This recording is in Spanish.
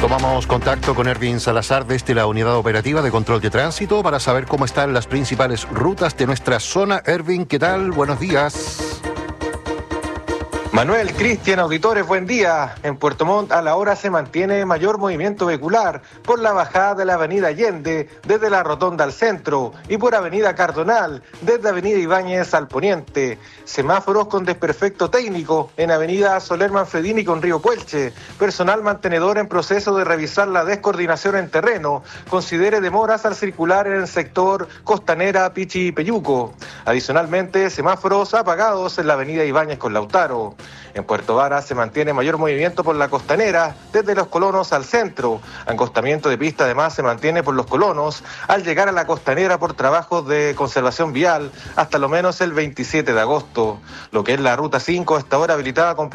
Tomamos contacto con Erwin Salazar desde la Unidad Operativa de Control de Tránsito para saber cómo están las principales rutas de nuestra zona. Erwin, ¿qué tal? Buenos días. Manuel, Cristian, auditores, buen día. En Puerto Montt a la hora se mantiene mayor movimiento vehicular por la bajada de la avenida Allende desde la Rotonda al centro y por avenida Cardonal desde avenida Ibáñez al poniente. Semáforos con desperfecto técnico en avenida Soler Manfredini con Río Puelche. Personal mantenedor en proceso de revisar la descoordinación en terreno. Considere demoras al circular en el sector Costanera, Pichi y Peyuco. Adicionalmente, semáforos apagados en la avenida Ibáñez con Lautaro. En Puerto Varas se mantiene mayor movimiento por la Costanera desde Los Colonos al centro. Acostamiento de pista además se mantiene por Los Colonos al llegar a la Costanera por trabajos de conservación vial hasta lo menos el 27 de agosto. Lo que es la Ruta 5 está ahora habilitada con